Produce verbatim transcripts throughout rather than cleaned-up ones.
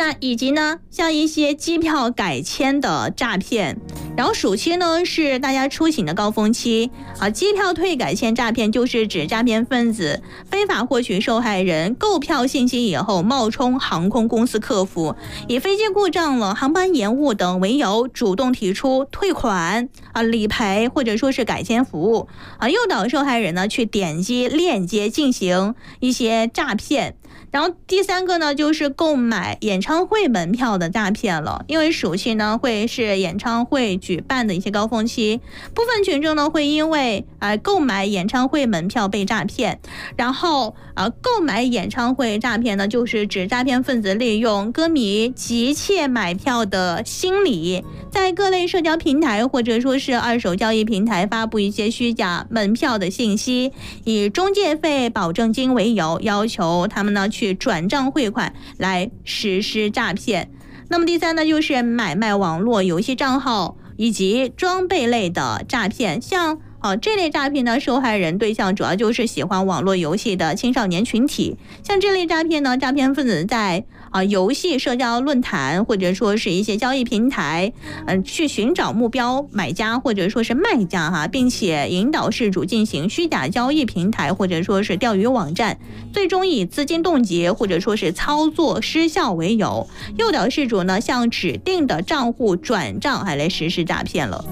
那以及呢，像一些机票改签的诈骗，然后暑期呢是大家出行的高峰期啊，机票退改签诈骗就是指诈骗分子非法获取受害人购票信息以后，冒充航空公司客服，以飞机故障了、航班延误等为由，主动提出退款啊、理赔或者说是改签服务啊，诱导受害人呢去点击链接进行一些诈骗。然后第三个呢，就是购买演唱会门票的诈骗了。因为暑期呢会是演唱会举办的一些高峰期，部分群众呢会因为呃购买演唱会门票被诈骗。然后呃购买演唱会诈骗呢，就是指诈骗分子利用歌迷急切买票的心理，在各类社交平台或者说是二手交易平台发布一些虚假门票的信息，以中介费、保证金为由，要求他们呢去去转账汇款来实施诈骗。那么第三呢，就是买卖网络游戏账号以及装备类的诈骗。像啊，这类诈骗呢，受害人对象主要就是喜欢网络游戏的青少年群体。像这类诈骗呢，诈骗分子在啊游戏社交论坛或者说是一些交易平台，嗯、呃，去寻找目标买家或者说是卖家哈，并且引导事主进行虚假交易平台或者说是钓鱼网站，最终以资金冻结或者说是操作失效为由，诱导事主呢向指定的账户转账，还来实施诈骗了。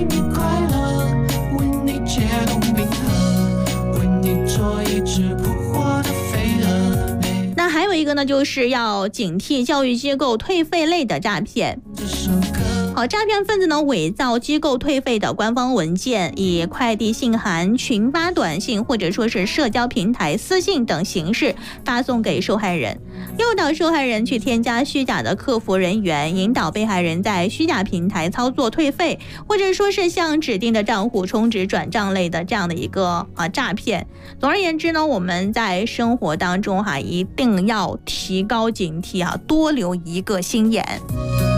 那还有一个呢，就是要警惕教育机构退费类的诈骗。好，诈骗分子呢伪造机构退费的官方文件，以快递信函、群发短信或者说是社交平台私信等形式发送给受害人，诱导受害人去添加虚假的客服人员，引导被害人在虚假平台操作退费，或者说是向指定的账户充值转账类的这样的一个啊诈骗。总而言之呢，我们在生活当中哈、啊、一定要提高警惕啊，多留一个心眼。